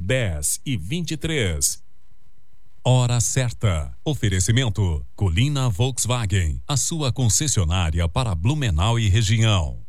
10h23. Hora certa. Oferecimento: Colina Volkswagen, a sua concessionária para Blumenau e região.